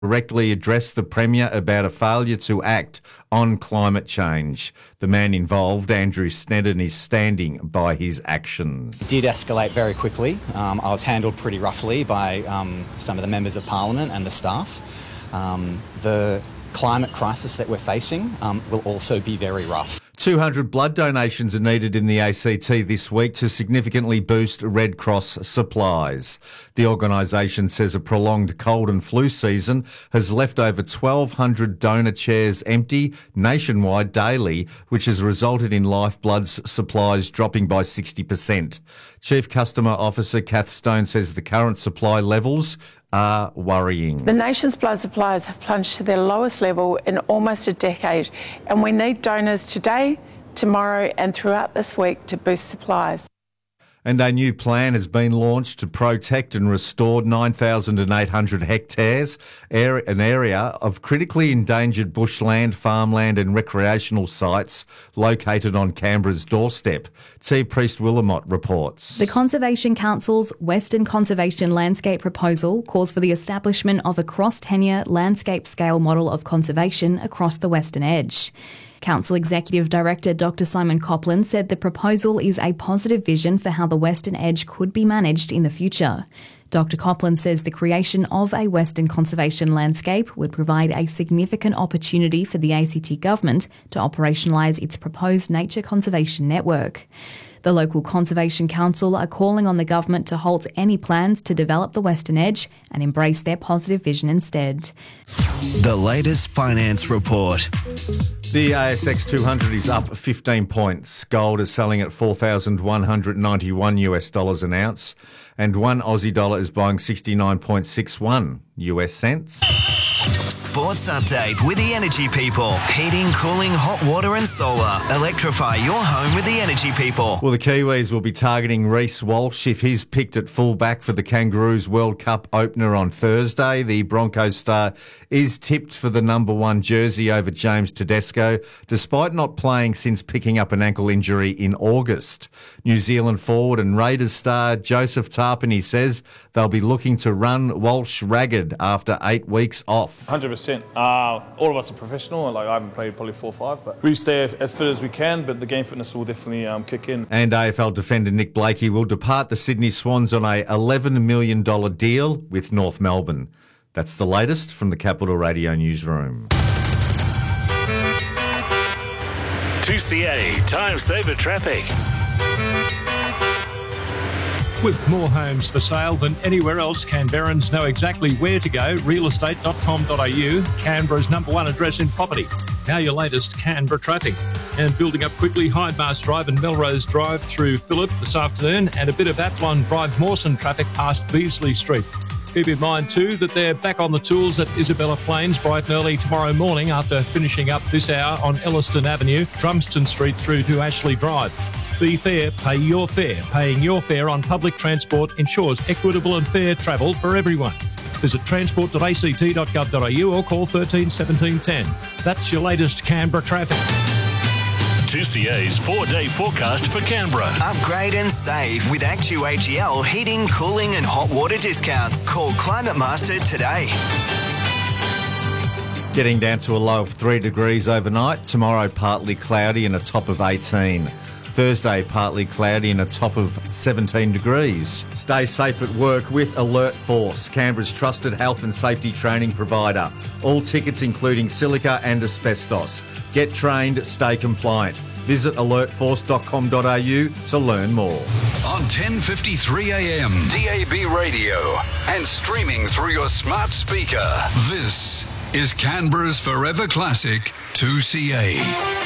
directly addressed the Premier about a failure to act on climate change. The man involved, Andrew Snedden, is standing by his actions. It did escalate very quickly. I was handled pretty roughly by some of the members of Parliament and the staff. The climate crisis that we're facing will also be very rough. 200 blood donations are needed in the ACT this week to significantly boost Red Cross supplies. The organisation says a prolonged cold and flu season has left over 1,200 donor chairs empty nationwide daily, which has resulted in Lifeblood's supplies dropping by 60%. Chief Customer Officer Kath Stone says the current supply levels are worrying. The nation's blood supplies have plunged to their lowest level in almost a decade, and we need donors today, tomorrow and throughout this week to boost supplies. And a new plan has been launched to protect and restore 9,800 hectares, an area of critically endangered bushland, farmland and recreational sites located on Canberra's doorstep. T. Priest-Willamott reports. The Conservation Council's Western Conservation Landscape proposal calls for the establishment of a cross-tenure landscape scale model of conservation across the Western Edge. Council Executive Director Dr Simon Copland said the proposal is a positive vision for how the Western Edge could be managed in the future. Dr Copland says the creation of a Western conservation landscape would provide a significant opportunity for the ACT government to operationalise its proposed nature conservation network. The local Conservation Council are calling on the government to halt any plans to develop the Western Edge and embrace their positive vision instead. The latest finance report. The ASX 200 is up 15 points. Gold is selling at $4,191 an ounce, and one Aussie dollar is buying 69.61 US cents. Sports update with the Energy People. Heating, cooling, hot water and solar. Electrify your home with the Energy People. Well, the Kiwis will be targeting Reece Walsh if he's picked at fullback for the Kangaroos World Cup opener on Thursday. The Broncos star is tipped for the number 1 jersey over James Tedesco, despite not playing since picking up an ankle injury in August. New Zealand forward and Raiders star Joseph Tarpany says they'll be looking to run Walsh ragged after 8 weeks off. 100%. All of us are professional. I haven't played probably 4 or 5, but we stay as fit as we can, but the game fitness will definitely kick in. And AFL defender Nick Blakey will depart the Sydney Swans on a $11 million deal with North Melbourne. That's the latest from the Capital Radio newsroom. 2CA Time Saver Traffic. With more homes for sale than anywhere else, Canberrans know exactly where to go. Realestate.com.au, Canberra's #1 address in property. Now your latest Canberra traffic. And building up quickly, Hyde-Mars Drive and Melrose Drive through Phillip this afternoon, and a bit of Athlone Drive Mawson traffic past Beasley Street. Keep in mind too that they're back on the tools at Isabella Plains bright and early tomorrow morning after finishing up this hour on Elliston Avenue, Drumston Street through to Ashley Drive. Be fair, pay your fare. Paying your fare on public transport ensures equitable and fair travel for everyone. Visit transport.act.gov.au or call 13 17 10. That's your latest Canberra traffic. 2CA's 4-day forecast for Canberra. Upgrade and save with ActuAGL heating, cooling and hot water discounts. Call Climate Master today. Getting down to a low of 3 degrees overnight. Tomorrow partly cloudy and a top of 18. Thursday, partly cloudy and a top of 17 degrees. Stay safe at work with Alert Force, Canberra's trusted health and safety training provider. All tickets including silica and asbestos. Get trained, stay compliant. Visit alertforce.com.au to learn more. On 10:53 a.m, DAB radio and streaming through your smart speaker. This is Canberra's Forever Classic 2CA.